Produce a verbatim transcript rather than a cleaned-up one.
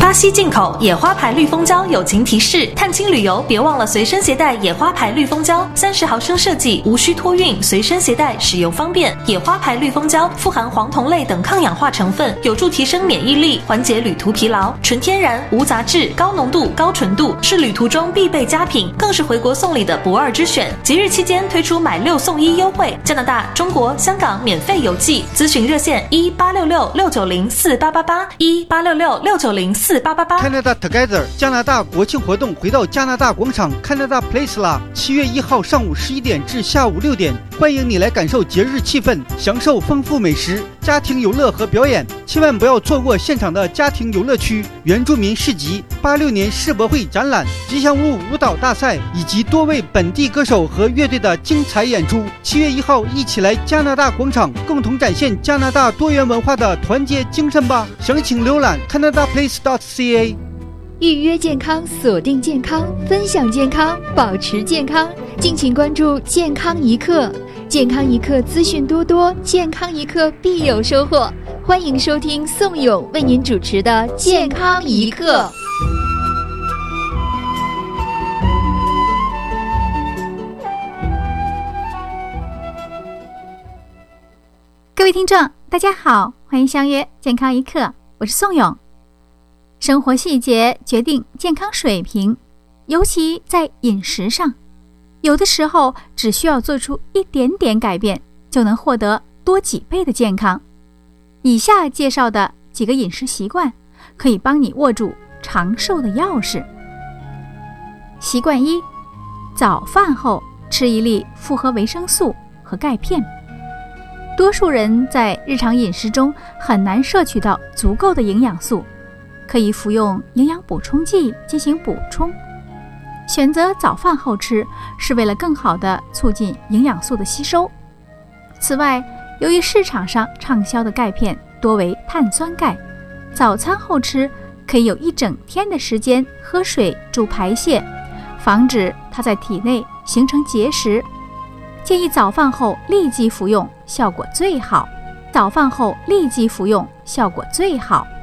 巴西进口野花牌绿蜂胶友情提示：探亲旅游别忘了随身携带野花牌绿蜂胶，三十毫升设计，无需托运，随身携带，使用方便。野花牌绿蜂胶富含黄酮类等抗氧化成分，有助提升免疫力，缓解旅途疲劳。纯天然，无杂质，高浓度、高纯度，是旅途中必备佳品，更是回国送礼的不二之选。节日期间推出买六送一优惠，加拿大、中国、香港免费邮寄。咨询热线：一八六六六九零四八八八，一八六六六九零四八八八。 Canada Together 加拿大国庆活动回到加拿大广场 Canada Place 啦！七月一号上午十一点至下午六点，欢迎你来感受节日气氛，享受丰富美食、家庭游乐和表演。千万不要错过现场的家庭游乐区、原住民市集、八六年世博会展览、吉祥物舞蹈大赛以及多位本地歌手和乐队的精彩演出。七月一号，一起来加拿大广场，共同展现加拿大多元文化的团结精神吧！详情浏览 canada place dot c a。 预约健康，锁定健康，分享健康，保持健康。敬请关注健康一刻，健康一刻资讯多多，健康一刻必有收获。欢迎收听宋勇为您主持的健康一刻。 各位听众大家好，欢迎相约健康一刻，我是宋勇。生活细节决定健康水平，尤其在饮食上，有的时候只需要做出一点点改变，就能获得多几倍的健康。以下介绍的几个饮食习惯可以帮你握住长寿的钥匙。习惯一，早饭后吃一粒复合维生素和钙片。多数人在日常饮食中很难摄取到足够的营养素，可以服用营养补充剂进行补充。选择早饭后吃，是为了更好地促进营养素的吸收。此外，由于市场上畅销的钙片多为碳酸钙，早餐后吃可以有一整天的时间喝水助排泄，防止它在体内形成结石。建议早饭后立即服用，效果最好。早饭后立即服用，效果最好。